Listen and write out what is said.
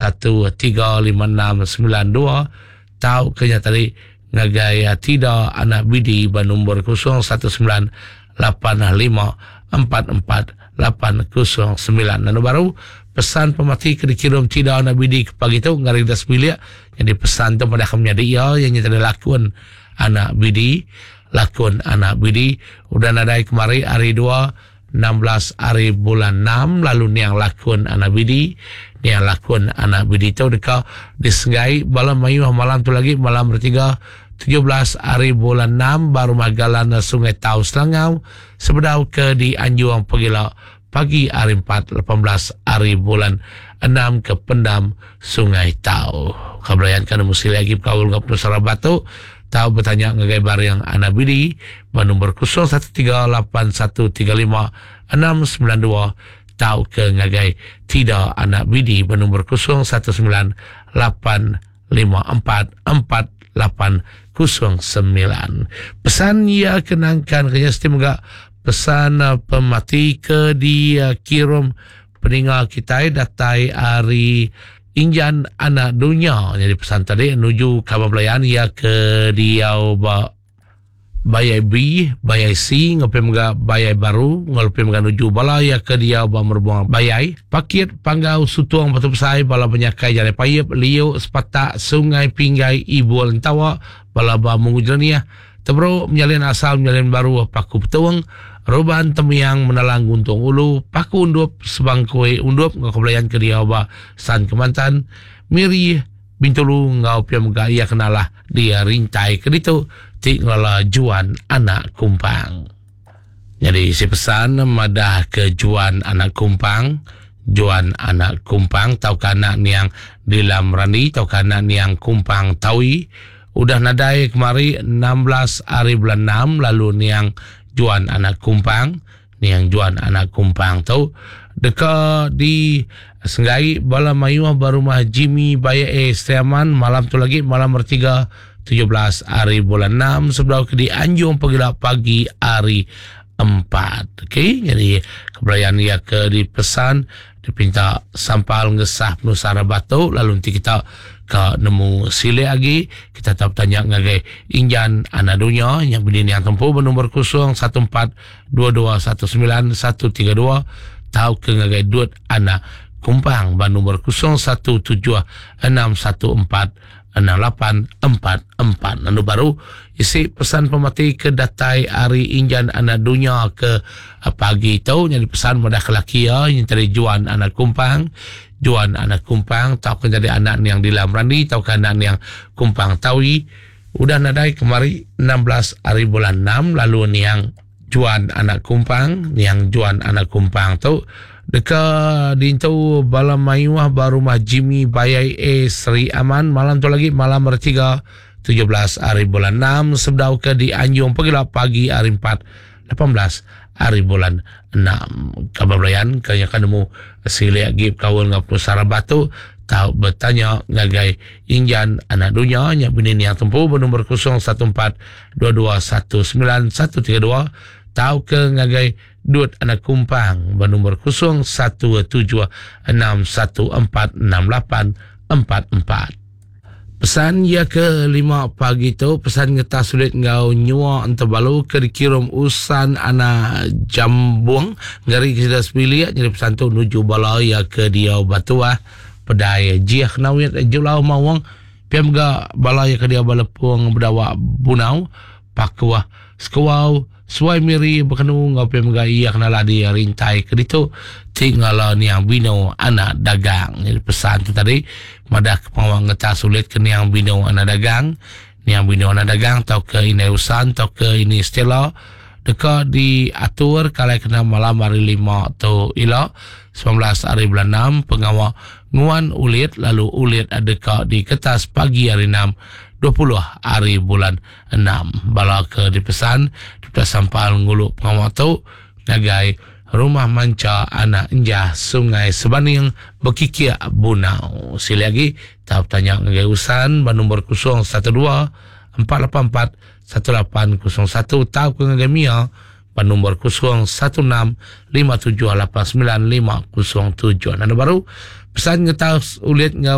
01135692 tahu kenya tadi ngagaya tidak anak bidi ba nombor 0198544809 nanu baru pesan pemati ke dikirim tidak anak bidi ke pagi tu ngari das bilik yang dipesan tu pada kami dia yang nyata lakuan anak bidi udah nadai kemari hari 2 16 hari bulan 6 lalu ni yang lakuan anak bidi tu dekat disenggai malam mayu malam tu lagi malam bertiga 17 hari bulan 6 baru magalan Sungai Tau Selangau sebedau ke di Anjuang Pegila pagi hari 4 18 hari bulan 6 ke Pendam Sungai Tau kabelayan kan mesti lagi kawul ngap Nusara Batu tahu bertanya ngagai barang anak bidi nombor 0138135692 tahu ke ngagai tidak anak bidi nombor 0195448809 pesan ia kenangkan kaya semoga pesan pemati ke dia kirim peninggal kita datai hari Injan anak dunia jadi pesan tadi menuju kabar belayan ia ke dia bayai B bayai C ngopi mga bayai baru ngopi mga nuju bala ia ke dia merbuang bayai pakit panggau sutuang batu pesai bala penyakai jale payep liu sepatak sungai pinggai ibu lentawa bala ba mengujania tebro menyalin asal menyalin baru paku petuang roban temiang menalang guntung ulu paku undup sebangkui undup ngakobelayan ke dia ba san Kemantan miri bintulu ngau piam gaya kenalah dia rintai ke ditu ti ngala juan anak kumpang jadi si pesan madah ke juan anak kumpang tau kana niang dilam rani tau kana niang kumpang taui udah nadai kemari 16 hari bulan 6 lalu niang juan anak kumpang tu dekat di Senggai bala mayuah barumah Jimmy Baya Esteaman malam tu lagi malam bertiga 17 hari bulan 6 sebelah ke di Anjung Pegila pagi hari 4 okey jadi keberayaan ia ke di pesan dipinta sampal ngesah Nusara Batu lalu nanti kita ke nemu sile lagi kita tak tanya ngagai Injan anak dunia yang bini yang tempuh bernomor 0142219132 tahu ke ngagai duit anak kumpang bernomor 0176146844 anu baru isi pesan pemati ke datai hari Injan anak dunia ke pagi tu jadi pesan pada kelaki yang tadi juan anak kumpang tahu kan jadi anak yang dilam rani tahu kan anak yang kumpang taui udah nadai kemari 16 hari bulan 6 lalu ni yang juan anak kumpang tu dekat dintu bala mayuah barumah Jimmy Bayai Sri Aman malam tu lagi malam bertiga 17 hari bulan 6 sebedau ke di Anjung Pegila pagi hari 4 18 hari bulan 6 kabar belayan kaya kanemu sile agib kawal ngap Nusara Batu tahu bertanya ngagai Injan anak dunia nya bini yang tempuh bernomor 0142219132 tahu ke ngagai duit anak kumpang bernomor 0176146844 pesan ya ke 5 pagi tu pesan ngeta sulit ngau nyua antabalu ke dikirim usan anak jambuang ngari kita sepiliat jadi pesan tu nuju bala ya ke dia batuah pedai jiah nawit julau mawang piam ga bala ya ke dia balepung berdawa bunau pakuah skawau suai miri berkenu ngau piam ga iya kenala dia rintai ke ditu tinggal ni yang bino anak dagang jadi pesan tu tadi madah pengawang ngeta sulit ke ni yang bino anak dagang tau ke ini usan tau ke ini Stella dekat di atur kalau kena malam hari 5 tu ila 19 hari bulan 6 pengawal nguan ulit lalu ulit dekat di kertas pagi hari 6 20 hari bulan 6 bala ke dipesan kita sampal nguluk pengawal tu nagai rumah manca anak enjah sungai Sebaning berkikir bunau sila lagi tahap tanya ngagai usan bernomor 0124841801 tahu ke ngagai Mia bernomor 0165789507 nana baru pesan ngetas ulit